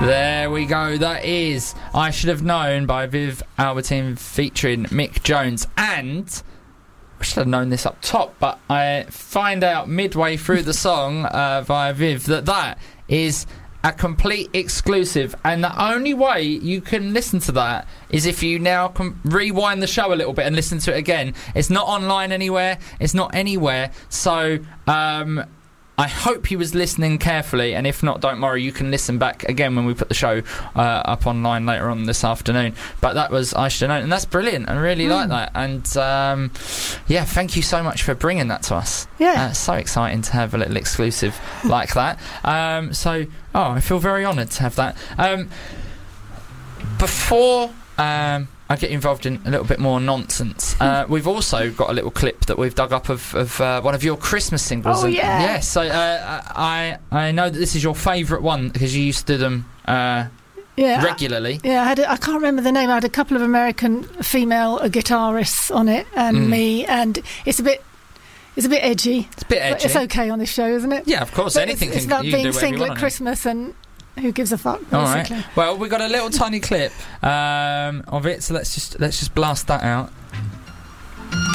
There we go. That is I Should Have Known by Viv Albertine featuring Mick Jones. And I should have known this up top, but I find out midway through the song via Viv that is a complete exclusive, and the only way you can listen to that is if you now can rewind the show a little bit and listen to it again. It's not online anywhere. It's not anywhere. So I hope he was listening carefully, and if not, don't worry, you can listen back again when we put the show up online later on this afternoon. But that was I Should Have Known, and that's brilliant. I really like that, and yeah, thank you so much for bringing that to us. It's so exciting to have a little exclusive like that. So I feel very honoured to have that. Before I get involved in a little bit more nonsense, we've also got a little clip that we've dug up of one of your Christmas singles. Yes, so I know that this is your favourite one because you used to do them regularly. I can't remember the name. I had a couple of American female guitarists on it and me, and it's a bit edgy. It's a bit edgy. But it's okay on this show, isn't it? Yeah, of course. But anything it's can about you can being do whatever you single want at Christmas and who gives a fuck, basically. All right. Well, we got a little tiny clip of it, so let's just blast that out.